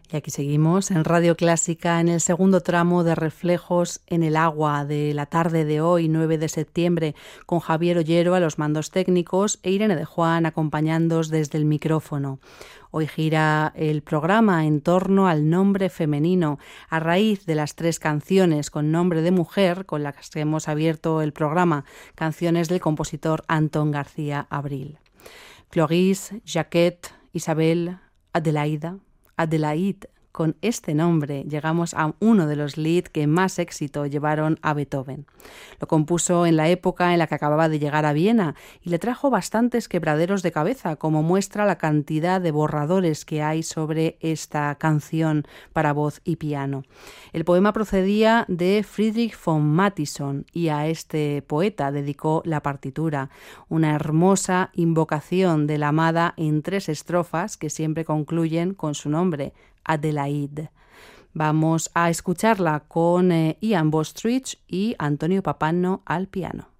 Y aquí seguimos en Radio Clásica en el segundo tramo de Reflejos en el Agua de la tarde de hoy, 9 de septiembre, con Javier Ollero a los mandos técnicos e Irene de Juan acompañándoos desde el micrófono. Hoy gira el programa en torno al nombre femenino, a raíz de las 3 canciones con nombre de mujer con las que hemos abierto el programa, canciones del compositor Antón García Abril. Cloris, Jacquette, Isabel, Adelaida, Adelaide. Con este nombre llegamos a uno de los lied que más éxito llevaron a Beethoven. Lo compuso en la época en la que acababa de llegar a Viena y le trajo bastantes quebraderos de cabeza, como muestra la cantidad de borradores que hay sobre esta canción para voz y piano. El poema procedía de Friedrich von Matison y a este poeta dedicó la partitura, una hermosa invocación de la amada en 3 estrofas que siempre concluyen con su nombre, Adelaide. Vamos a escucharla con Ian Bostridge y Antonio Papanno al piano.